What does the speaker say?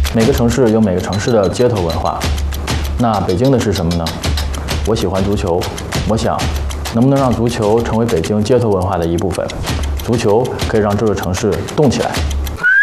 每个城市有每个城市的街头文化，那北京的是什么呢？我喜欢足球，我想，能不能让足球成为北京街头文化的一部分？足球可以让这座城市动起来。